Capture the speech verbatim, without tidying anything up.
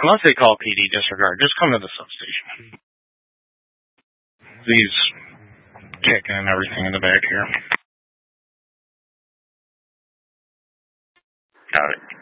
Unless they call P D, disregard. Just come to the substation. These kicking and everything in the back here. Got it.